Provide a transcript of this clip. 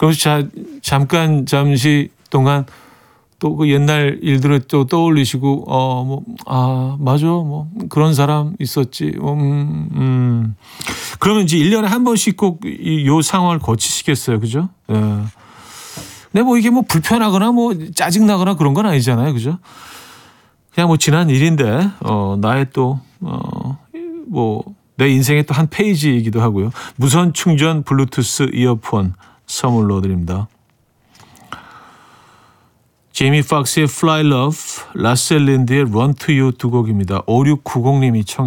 그래서 잠시 동안 또 그 옛날 일들을 또 떠올리시고 맞아 뭐 그런 사람 있었지. 그러면 이제 1년에 한 번씩 꼭 요 상황을 거치시겠어요, 그죠? 예. 근데 뭐 이게 뭐 불편하거나 뭐 짜증나거나 그런 건 아니잖아요, 그죠? 그냥 뭐 지난 일인데 나의 또 뭐 내 인생의 또 한 페이지이기도 하고요. 무선 충전 블루투스 이어폰 선물로 드립니다. 제이미 폭스의 Fly Love, 라셀린드의 Run to You 두 곡입니다. 5690님이 청해